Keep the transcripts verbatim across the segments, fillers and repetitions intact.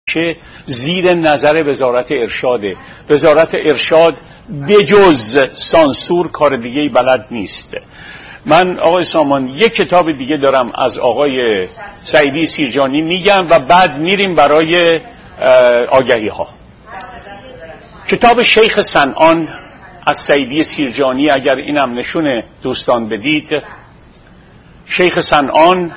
که زیر نظر وزارت ارشاده. وزارت ارشاد بجز سانسور کار دیگه‌ای بلد نیست. من آقای سامان یک کتاب دیگه دارم از آقای سعیدی سیرجانی میگم و بعد میریم برای آگهی ها. کتاب شیخ صنعان از سعیدی سیرجانی، اگر اینم نشونه دوستان بدید. شیخ صنعان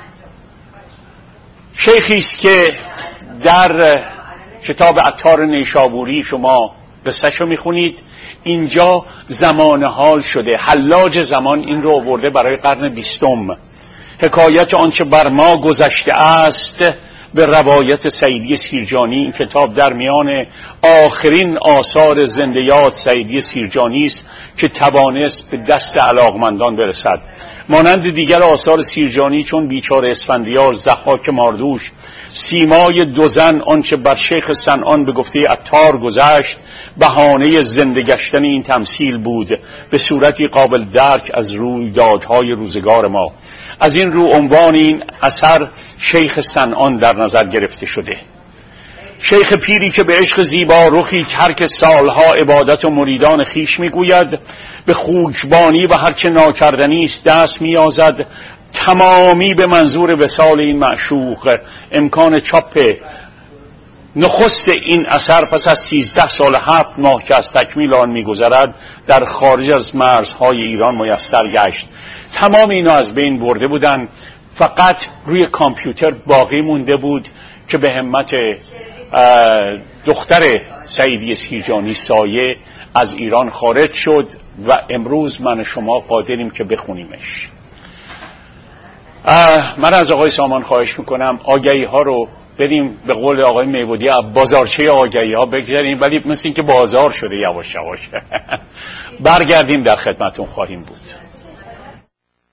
شیخی است که در کتاب عطار نیشابوری شما قصه‌شو میخونید. اینجا زمان حال شده، حلاج زمان این رو آورده برای قرن بیستم. حکایت آنچه بر ما گذشته است به روایت سعیدی سیرجانی. این کتاب در میان آخرین آثار زندیات سعیدی سیرجانی است که توانست به دست علاقمندان برسد. مانند دیگر آثار سیرجانی چون بیچاره اسفندیار، ضحاک ماردوش، سیمای دو زن، آنچه بر شیخ صنعان به گفته عطار گذشت بهانه زنده گشتن این تمثیل بود به صورتی قابل درک از رویدادهای روزگار ما. از این رو عنوان این اثر شیخ صنعان در نظر گرفته شده. شیخ پیری که به عشق زیبا رخی ترک سالها عبادت و مریدان خیش میگوید، به خوجبانی و هرچه ناکردنی است دست میازد، تمامی به منظور وصال این معشوق. امکان چاپ نخست این اثر پس از سیزده سال هفت ماه که از تکمیل آن میگذرد در خارج از مرزهای ایران میسر گشت. تمام اینا از بین برده بودن، فقط روی کامپیوتر باقی مونده بود که به همت دختر سعیدی سیرجانی سایه از ایران خارج شد و امروز من شما قادریم که بخونیمش. من از آقای سامان خواهش میکنم آگهی ها رو بریم به قول آقای میبودی بازارچه آگهی ها بگذاریم، ولی مثل این که بازار شده یواش یواش. برگردیم در خدمتون خواهیم بود.